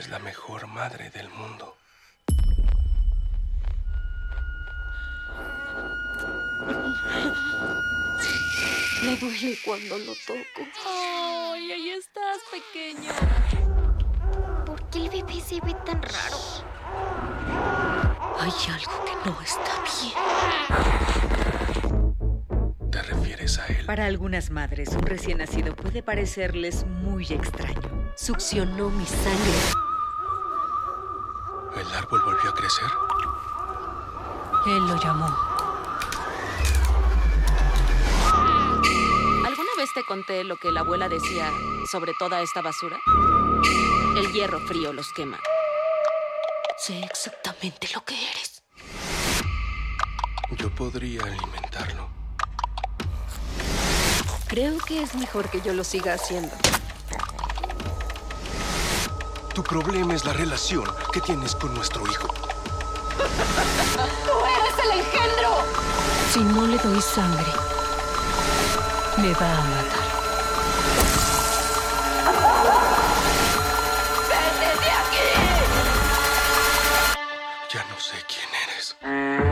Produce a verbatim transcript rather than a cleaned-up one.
Eres la mejor madre del mundo. Me duele cuando lo toco. ¡Ay, ahí estás, pequeño! ¿Por qué el bebé se ve tan raro? Hay algo que no está bien. ¿Te refieres a él? Para algunas madres, un recién nacido puede parecerles muy extraño. Succionó mi sangre. ¿El árbol volvió a crecer? Él lo llamó. ¿Alguna vez te conté lo que la abuela decía sobre toda esta basura? El hierro frío los quema. Sé exactamente lo que eres. Yo podría alimentarlo. Creo que es mejor que yo lo siga haciendo. Tu problema es la relación que tienes con nuestro hijo. ¡Tú eres el engendro! Si no le doy sangre, me va a matar.